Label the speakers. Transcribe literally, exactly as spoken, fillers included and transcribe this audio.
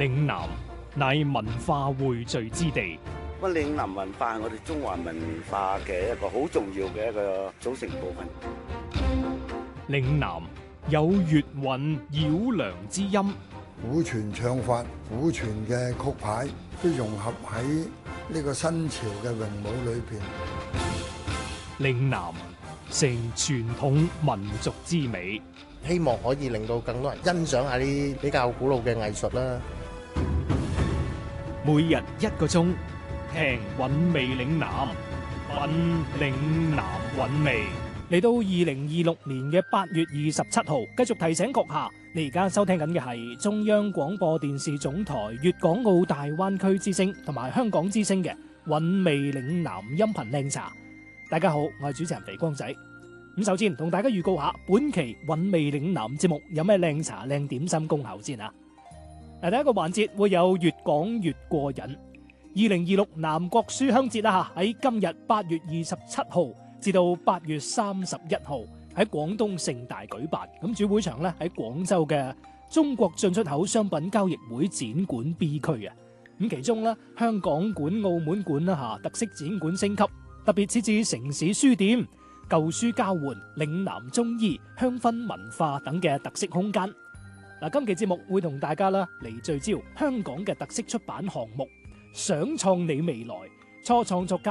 Speaker 1: 嶺南乃文化匯聚之地。
Speaker 2: 咁嶺南文化係我哋中華文化嘅一個好重要嘅一個組成部分。
Speaker 1: 嶺南有粵韻繞梁之音，
Speaker 3: 古傳唱法、古傳嘅曲牌都融合喺呢個新潮嘅詠舞裏邊。
Speaker 1: 嶺南成傳統民族之美，
Speaker 4: 希望可以令到更多人欣賞下啲比較古老嘅藝術啦。
Speaker 1: 每日一個鐘，聽韻味嶺南，品嶺南韻味。嚟到二零二六年嘅八月二十七號，繼續提醒閣下，你而家收聽緊嘅係中央廣播電視總台粵港澳大灣區之聲同埋香港之聲嘅韻味嶺南音頻靚茶。大家好，我係主持人肥光仔。咁首先同大家預告下，本期韻味嶺南節目有咩靚茶靚點心恭候先啊！嗱，第一個環節會有越講越過癮。二零二六南國書香節啦吓，喺今日八月二十七號至到八月三十一號喺廣東盛大舉辦。咁主會場咧喺廣州嘅中國進出口商品交易會展館 B 區啊。咁其中咧香港館、澳門館啦吓，特色展館升級，特別設置城市書店、舊書交換、嶺南中醫、香薰文化等嘅特色空間。嗱，今期節目會同大家啦嚟聚焦香港嘅特色出版項目，想創你未來，初創作家